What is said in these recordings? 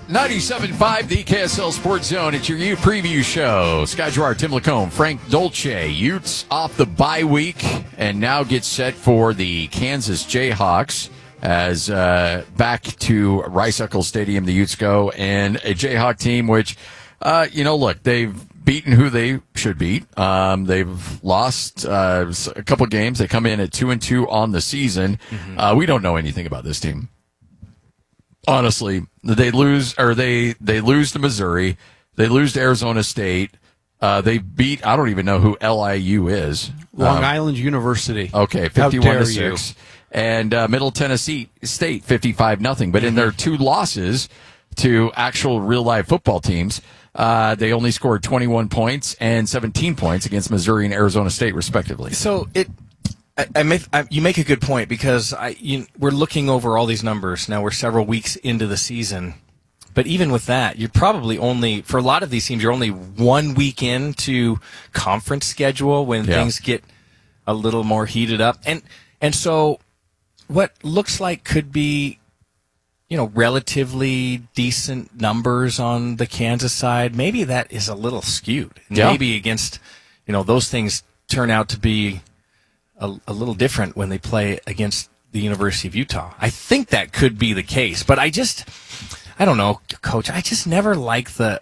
97.5, the KSL Sports Zone. It's your Ute preview show. Scott Gerard, Tim Lacombe, Frank Dolce. Utes off the bye week and now get set for the Kansas Jayhawks as back to Rice-Eccles Stadium, the Utes go. And a Jayhawk team which, look, they've beaten who they should beat. They've lost a couple games. They come in at 2-2 on the season. We don't know anything about this team. Honestly, they lose to Missouri. They lose to Arizona State. They beat, I don't even know who LIU is. Long Island University. Okay, 51-6. And Middle Tennessee State, 55-0. But in their two losses to actual real-life football teams, they only scored 21 points and 17 points against Missouri and Arizona State, respectively. So you make a good point because we're looking over all these numbers. Now we're several weeks into the season. But even with that, you're probably only, for a lot of these teams, you're only 1 week into conference schedule when things get a little more heated up. And so what looks like could be, relatively decent numbers on the Kansas side, maybe that is a little skewed. Yeah. Maybe against, those things turn out to be a little different when they play against the University of Utah. I think that could be the case, but I don't know, Coach. I just never like to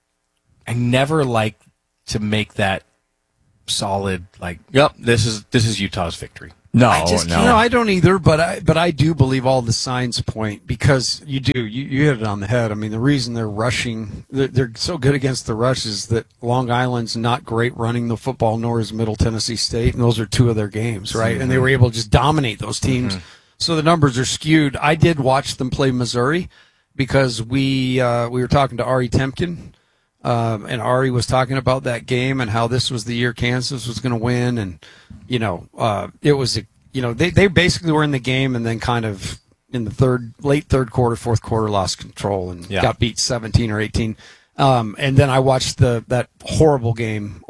make that solid. Like, yep, this is Utah's victory. No, I don't either. But I do believe all the signs point because you hit it on the head. I mean, the reason they're rushing, they're so good against the rush is that Long Island's not great running the football, nor is Middle Tennessee State, and those are two of their games, right? Mm-hmm. And they were able to just dominate those teams. Mm-hmm. So the numbers are skewed. I did watch them play Missouri because we were talking to Ari Temkin. And Ari was talking about that game and how this was the year Kansas was going to win. And, it was, they basically were in the game and then kind of in the late third quarter, fourth quarter, lost control and got beat 17 or 18. And then I watched that horrible game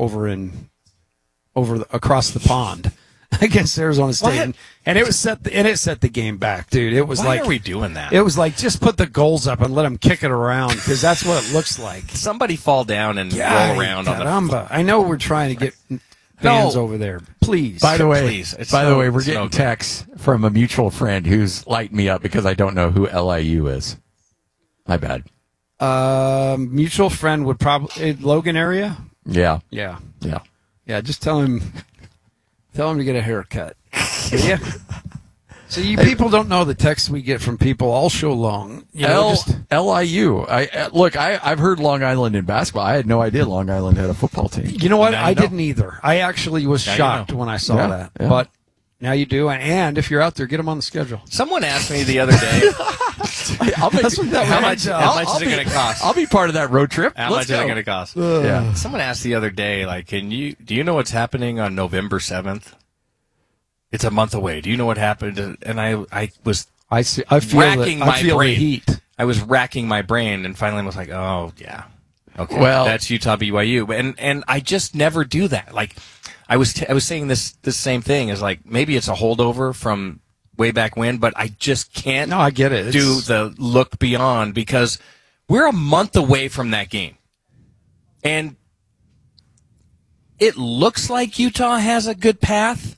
across the pond against Arizona State. And it set the game back, dude. It was Why are we doing that? It was like, just put the goals up and let them kick it around because that's what it looks like. Somebody fall down and roll around caramba. on the. I know we're trying to get fans over there. Please. By the way, we're getting texts from a mutual friend who's lighting me up because I don't know who LIU is. My bad. Mutual friend would probably Logan area. Yeah. Just tell him to get a haircut. Yeah. So you people don't know the texts we get from people all show long. LIU. I've heard Long Island in basketball. I had no idea Long Island had a football team. You know what? I didn't either. I actually was shocked when I saw that. Yeah. But now you do. And if you're out there, get them on the schedule. Someone asked me the other day. How much is it going to cost? I'll be part of that road trip. How much is it going to cost? Yeah. Someone asked the other day, do you know what's happening on November 7th? It's a month away. Do you know what happened? And I feel racking my brain. The heat. I was racking my brain, and finally I was like, oh yeah, okay, well, that's Utah BYU, and I just never do that. Like I was saying this same thing is like maybe it's a holdover from way back when, but I just can't. No, I get it. Do the look beyond because we're a month away from that game, and it looks like Utah has a good path.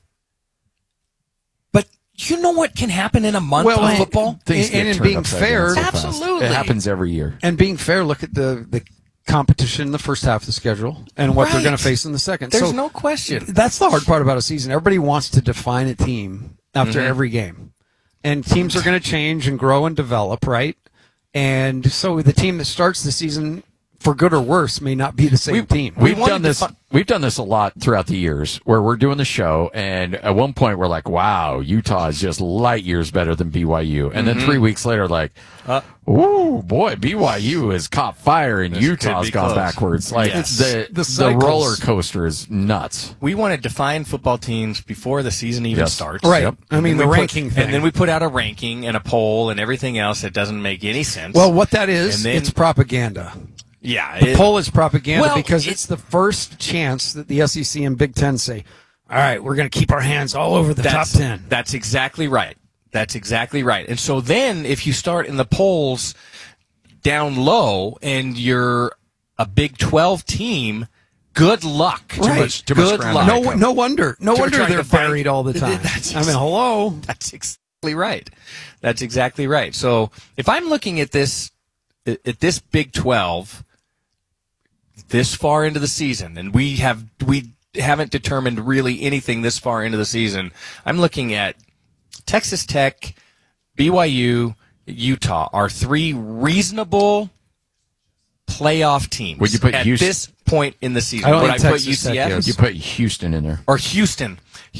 You know what can happen in a month of football? And being fair, absolutely. It happens every year. And being fair, look at the competition in the first half of the schedule and what they're going to face in the second. There's no question. That's the hard part about a season. Everybody wants to define a team after every game. And teams are going to change and grow and develop, right? And so the team that starts the season, for good or worse, may not be the same team. We've done this a lot throughout the years where we're doing the show, and at one point we're like, wow, Utah is just light years better than BYU. And then 3 weeks later, like, ooh, boy, BYU has caught fire and Utah's gone backwards. Like, the roller coaster is nuts. We want to define football teams before the season even starts. Right. Yep. I mean, the ranking thing. And then we put out a ranking and a poll and everything else that doesn't make any sense. Well, what that is, it's propaganda. Yeah, the poll is propaganda because it's the first chance that the SEC and Big Ten say, all right, we're going to keep our hands all over the top 10. That's exactly right. And so then if you start in the polls, down low and you're a Big 12 team, good luck. Too much ground. No wonder they're buried all the time. Hello. That's exactly right. That's exactly right. So if I'm looking at this Big 12 this far into the season, and we haven't determined really anything this far into the season, I'm looking at Texas Tech, BYU, Utah are 3 reasonable playoff teams. Would you put at Houston? This point in the season? Would I put UCF? Would you put Houston in there? Or Houston?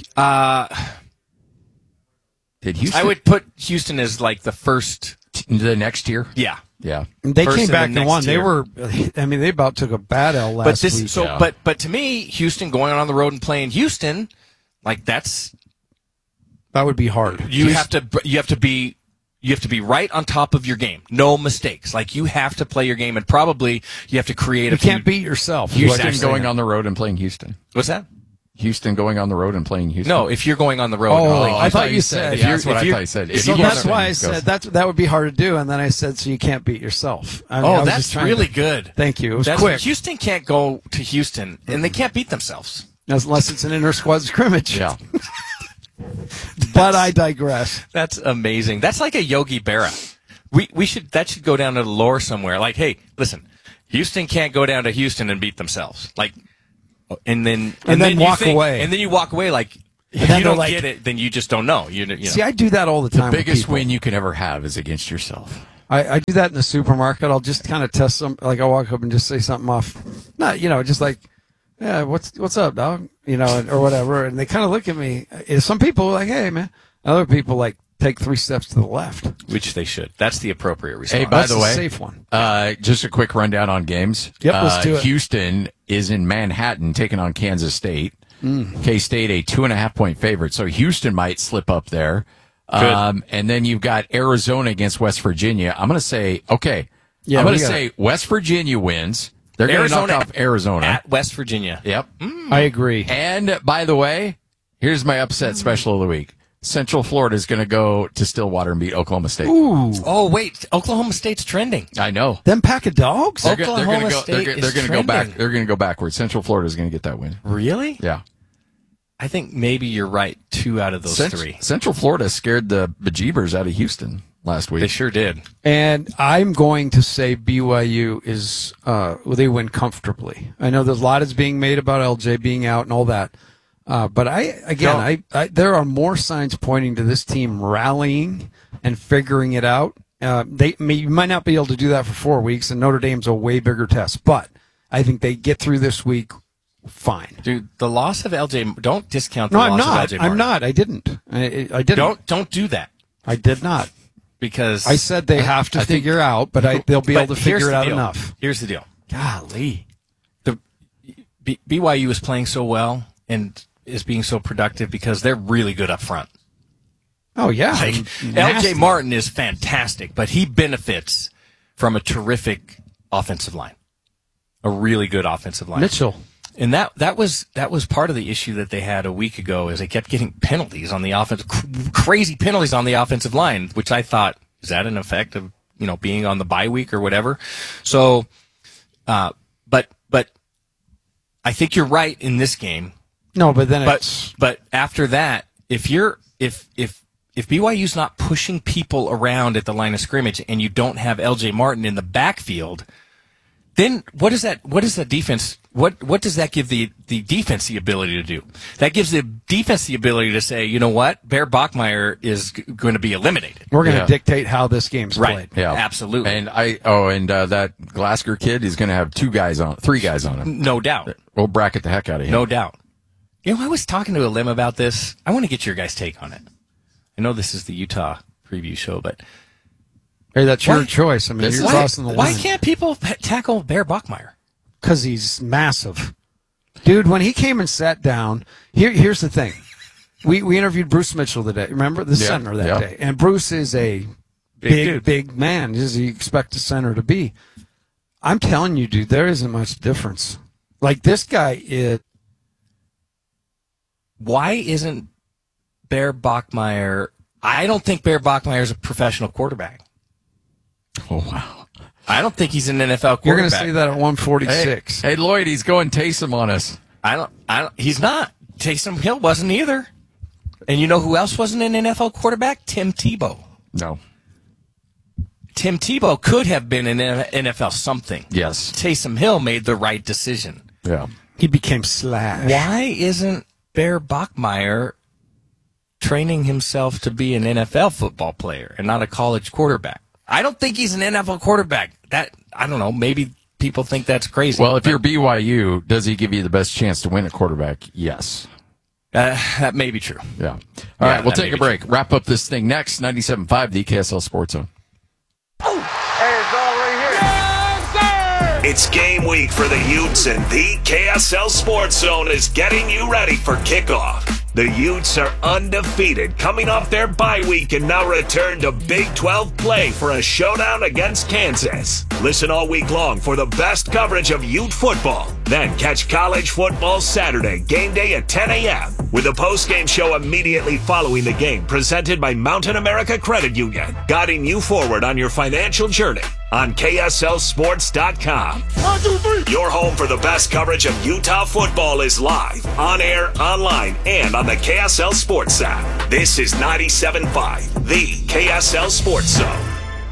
Did Houston? I would put Houston as like the first. The next tier? Yeah. Yeah. They First came back and the and won. next They tier. were. They about took a bad L last week. But to me, Houston going on the road and playing Houston, like that would be hard. You have to be right on top of your game. No mistakes. Like you have to play your game, and probably you have to create. You can't beat yourself. Houston going on the road and playing Houston. What's that? Houston going on the road and playing Houston. No, if you're going on the road. I thought you said. That's what I thought you said. So that's why I said that would be hard to do, and then I said, so you can't beat yourself. That's really good. Thank you. It was quick. Houston can't go to Houston, and they can't beat themselves unless it's an inter-squad scrimmage. Yeah. But I digress. That's amazing. That's like a Yogi Berra. That should go down to the lore somewhere. Like, hey, listen, Houston can't go down to Houston and beat themselves. Like, and then walk away. And then you walk away like, if you don't get it, then you just don't know. You know. See, I do that all the time. The biggest win you can ever have is against yourself. I do that in the supermarket. I'll just kind of test some. Like I'll walk up and just say something off. Not, just like, yeah, what's up, dog? Or whatever. And they kind of look at me. Some people are like, hey, man. Other people like take 3 steps to the left. Which they should. That's the appropriate response. Hey, by the way, safe one. Just a quick rundown on games. Yep, let's do it. Houston is in Manhattan taking on Kansas State. K-State a 2.5-point favorite, so Houston might slip up there. And then you've got Arizona against West Virginia. I'm going to say, okay. Yeah, I'm going to say West Virginia wins. They're going to knock off Arizona. At West Virginia. Yep. I agree. And, by the way, here's my upset special of the week. Central Florida is going to go to Stillwater and beat Oklahoma State. Ooh. Oh, wait. Oklahoma State's trending. I know. Them pack of dogs? They're going to go back. They're going to go backwards. Central Florida is going to get that win. Really? Yeah. I think maybe you're right. 2 out of those 3. Central Florida scared the bejeebers out of Houston last week. They sure did. And I'm going to say BYU is they win comfortably. I know there's a lot is being made about LJ being out and all that. But there are more signs pointing to this team rallying and figuring it out. You might not be able to do that for 4 weeks, and Notre Dame's a way bigger test. But I think they get through this week fine. Dude, the loss of LJ, don't discount the loss of LJ Martin. I'm not. I didn't. I didn't. Don't do that. I did not. Because I said they have to figure out, but they'll be able to figure it out enough. Here's the deal. Golly. BYU is playing so well and is being so productive because they're really good up front. Oh, yeah. Like, LJ Martin is fantastic, but he benefits from a terrific offensive line. A really good offensive line. Mitchell. And that was part of the issue that they had a week ago, is they kept getting penalties on the offense, crazy penalties on the offensive line, which I thought, is that an effect of, being on the bye week or whatever? So, but I think you're right in this game. No, but then but after that, if BYU's not pushing people around at the line of scrimmage and you don't have LJ Martin in the backfield, then what does that defense, what does that give the defense the ability to do? That gives the defense the ability to say, you know what, Bear Bachmeier is going to be eliminated. We're going to dictate how this game's played. Yeah, absolutely. And that Glasgow kid is going to have 3 guys on him. No doubt. We'll bracket the heck out of him. No doubt. I was talking to Alim about this. I want to get your guys' take on it. I know this is the Utah preview show, but hey, that's your choice. I mean, you're crossing the line. Why can't people tackle Bear Bachmeier? Because he's massive. Dude, when he came and sat down, here's the thing. We interviewed Bruce Mitchell today. Remember? The center that day. And Bruce is a big man, as you expect a center to be. I'm telling you, dude, there isn't much difference. Like, this guy is... Why isn't Bear Bachmeier... I don't think Bear Bachmeier is a professional quarterback. Oh, wow. I don't think he's an NFL quarterback. You're going to say that at 146. Hey, Lloyd, he's going Taysom on us. He's not. Taysom Hill wasn't either. And you know who else wasn't an NFL quarterback? Tim Tebow. No. Tim Tebow could have been an NFL something. Yes. Taysom Hill made the right decision. Yeah. He became Slash. Why isn't Bear Bachmeier training himself to be an NFL football player and not a college quarterback? I don't think he's an NFL quarterback. I don't know. Maybe people think that's crazy. Well, if you're BYU, does he give you the best chance to win at quarterback? Yes. That may be true. Yeah. All right, we'll take a break. True. Wrap up this thing next. 97.5, the KSL Sports Zone. It's game week for the Utes, and the KSL Sports Zone is getting you ready for kickoff. The Utes are undefeated, coming off their bye week and now return to Big 12 play for a showdown against Kansas. Listen all week long for the best coverage of Ute football. Then catch college football Saturday, game day at 10 a.m. with a post-game show immediately following the game, presented by Mountain America Credit Union, guiding you forward on your financial journey on KSLSports.com. 1, 2, 3. Your home for the best coverage of Utah football is live, on air, online, and on the KSL Sports app. This is 97.5, the KSL Sports Zone.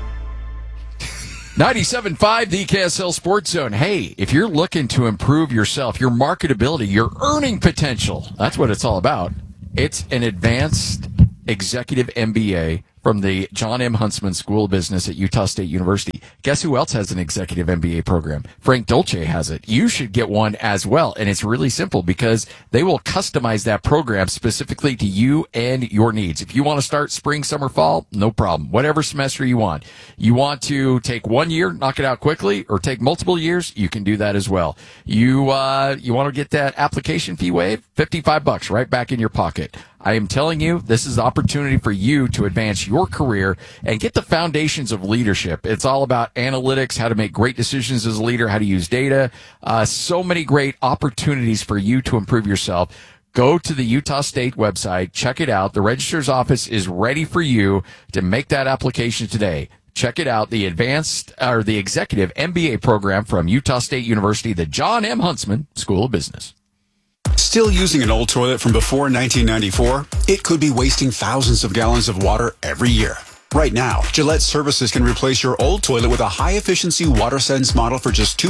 97.5, the KSL Sports Zone. Hey, if you're looking to improve yourself, your marketability, your earning potential, that's what it's all about. It's an advanced executive MBA from the John M. Huntsman School of Business at Utah State University. Guess who else has an executive MBA program? Frank Dolce has it. You should get one as well. And it's really simple because they will customize that program specifically to you and your needs. If you want to start spring, summer, fall, no problem. Whatever semester you want. You want to take 1 year, knock it out quickly, or take multiple years, you can do that as well. You want to get that application fee waived? $55 right back in your pocket. I am telling you, this is the opportunity for you to advance your career and get the foundations of leadership. It's all about analytics, how to make great decisions as a leader, how to use data. So many great opportunities for you to improve yourself. Go to the Utah State website, check it out. The registrar's office is ready for you to make that application today. Check it out, the executive MBA program from Utah State University, the John M. Huntsman School of Business. Still using an old toilet from before 1994? It could be wasting thousands of gallons of water every year. Right now, Gillette Services can replace your old toilet with a high-efficiency WaterSense model for just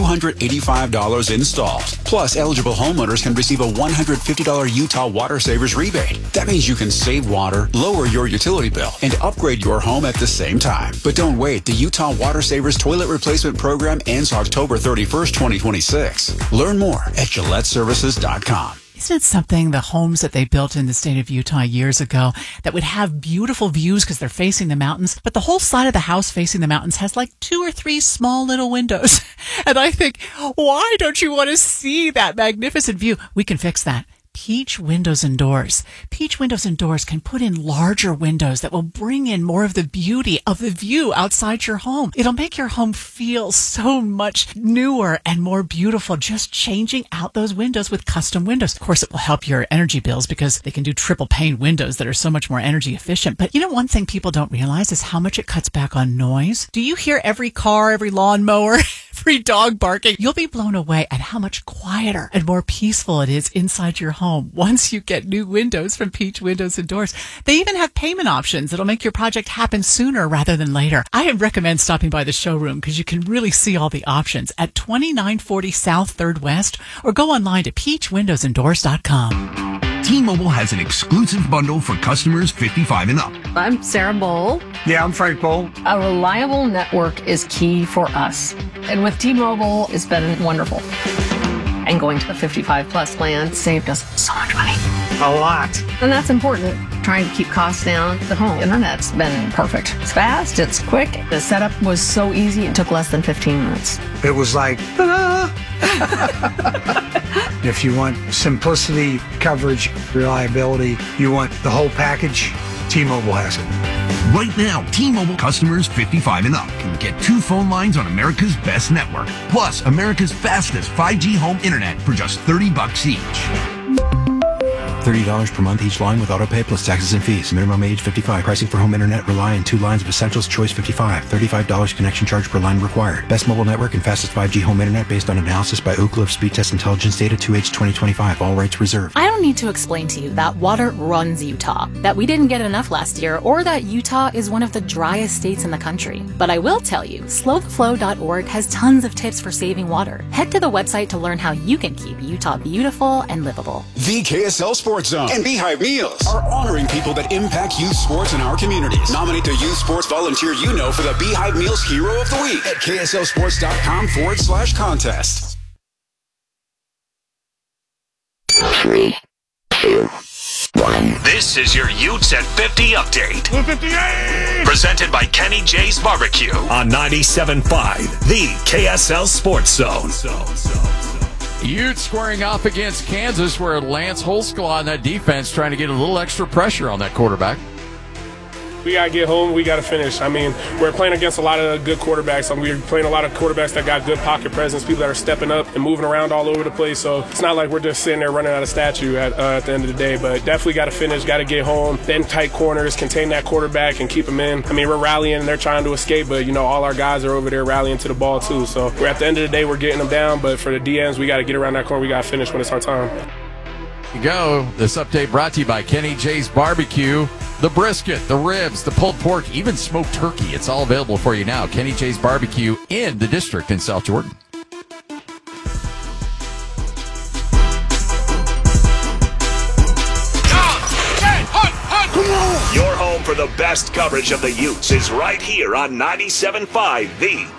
$285 installed. Plus, eligible homeowners can receive a $150 Utah Water Savers rebate. That means you can save water, lower your utility bill, and upgrade your home at the same time. But don't wait. The Utah Water Savers Toilet Replacement Program ends October 31st, 2026. Learn more at GilletteServices.com. Isn't it something, the homes that they built in the state of Utah years ago that would have beautiful views because they're facing the mountains, but the whole side of the house facing the mountains has like 2 or 3 small little windows. And I think, why don't you want to see that magnificent view? We can fix that. Peach Windows and Doors. Peach Windows and Doors can put in larger windows that will bring in more of the beauty of the view outside your home. It'll make your home feel so much newer and more beautiful just changing out those windows with custom windows. Of course, it will help your energy bills because they can do triple pane windows that are so much more energy efficient. But you know, one thing people don't realize is how much it cuts back on noise. Do you hear every car, every lawnmower, every dog barking? You'll be blown away at how much quieter and more peaceful it is inside your home once you get new windows from Peach Windows and Doors. They even have payment options that'll make your project happen sooner rather than later. I recommend stopping by the showroom because you can really see all the options at 2940 South 3rd West, or go online to peachwindowsanddoors.com. T-Mobile has an exclusive bundle for customers 55 and up. I'm Sarah Bowl. Yeah, I'm Frank Bowl. A reliable network is key for us. And with T-Mobile, it's been wonderful. And going to the 55 plus plan saved us so much money. A lot. And that's important. Trying to keep costs down. The home internet's been perfect. It's fast, it's quick. The setup was so easy, it took less than 15 minutes. It was like, ta-da! If you want simplicity, coverage, reliability, you want the whole package, T-Mobile has it. Right now, T-Mobile customers 55 and up can get 2 phone lines on America's best network, plus America's fastest 5G home internet for just $30 each. $30 per month each line with autopay plus taxes and fees. Minimum age 55. Pricing for home internet rely on 2 lines of Essentials Choice 55. $35 connection charge per line required. Best mobile network and fastest 5G home internet based on analysis by Ookla of Speed Test Intelligence data 2H 2025. All rights reserved. I don't need to explain to you that water runs Utah, that we didn't get enough last year, or that Utah is one of the driest states in the country. But I will tell you, slowtheflow.org has tons of tips for saving water. Head to the website to learn how you can keep Utah beautiful and livable. The KSL Sports Zone and Beehive Meals are honoring people that impact youth sports in our communities. Nominate the youth sports volunteer you know for the Beehive Meals Hero of the Week at KSLSports.com/contest. 3, 2, 1. This is your Utes at 50 update. 58! Presented by Kenny J's Barbecue on 97.5, the KSL Sports Zone. Utes squaring off against Kansas, where Lance Holsclaw on that defense trying to get a little extra pressure on that quarterback. We got to get home. We got to finish. I mean, we're playing against a lot of good quarterbacks. We're playing a lot of quarterbacks that got good pocket presence, people that are stepping up and moving around all over the place. So it's not like we're just sitting there running out of statue at the end of the day. But definitely got to finish, got to get home. Then tight corners, contain that quarterback and keep him in. I mean, we're rallying and they're trying to escape, but, all our guys are over there rallying to the ball too. So we're at the end of the day, we're getting them down. But for the DMs, we got to get around that corner. We got to finish when it's our time. You go. This update brought to you by Kenny J's Barbecue. The brisket, the ribs, the pulled pork, even smoked turkey. It's all available for you now. Kenny J's Barbecue in the district in South Jordan. Your home for the best coverage of the Utes is right here on 97.5, the